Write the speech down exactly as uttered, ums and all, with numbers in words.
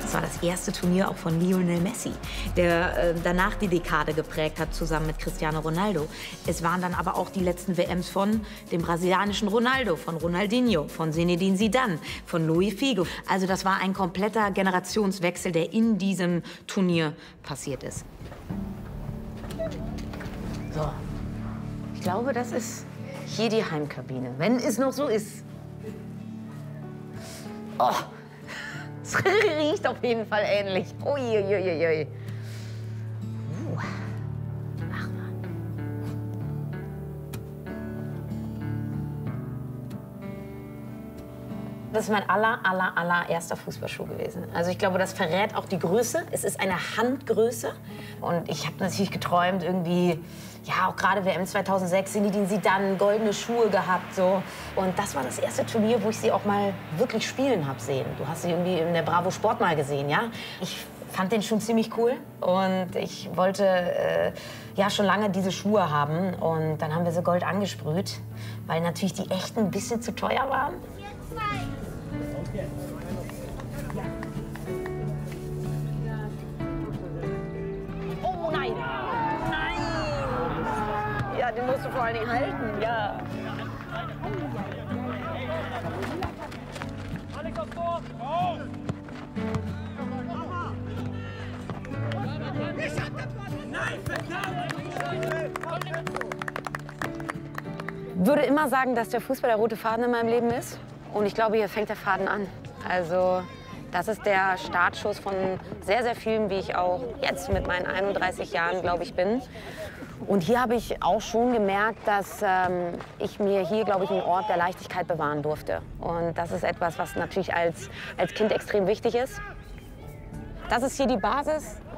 Das war das erste Turnier auch von Lionel Messi, der äh, danach die Dekade geprägt hat, zusammen mit Cristiano Ronaldo. Es waren dann aber auch die letzten W Ms von dem brasilianischen Ronaldo, von Ronaldinho, von Zinedine Zidane, von Luis Figo. Also das war ein kompletter Generationswechsel, der in diesem Turnier passiert ist. So, ich glaube, das ist hier die Heimkabine, wenn es noch so ist. Oh, es riecht auf jeden Fall ähnlich. Uiuiuiui. Uh. Ach Mann. Das ist mein aller, aller, allererster Fußballschuh gewesen. Also ich glaube, das verrät auch die Größe. Es ist eine Handgröße. Und ich habe natürlich geträumt, irgendwie, ja, auch gerade W M zweitausendsechs, Zinedine Zidane, goldene Schuhe gehabt. So. Und das war das erste Turnier, wo ich sie auch mal wirklich spielen habe sehen. Du hast sie irgendwie in der Bravo Sport mal gesehen, ja? Ich fand den schon ziemlich cool. Und ich wollte äh, ja schon lange diese Schuhe haben. Und dann haben wir sie Gold angesprüht, weil natürlich die echten ein bisschen zu teuer waren. Oh nein! Nein! Ja, den musst du vor allen Dingen halten, ja. Alex aufs Tor! Nein, verdammt! Ich würde immer sagen, dass der Fußball der rote Faden in meinem Leben ist. Und ich glaube, hier fängt der Faden an. Also das ist der Startschuss von sehr, sehr vielen, wie ich auch jetzt mit meinen einunddreißig Jahren, glaube ich, bin. Und hier habe ich auch schon gemerkt, dass ähm, ich mir hier, glaube ich, einen Ort der Leichtigkeit bewahren durfte. Und das ist etwas, was natürlich als, als Kind extrem wichtig ist. Das ist hier die Basis.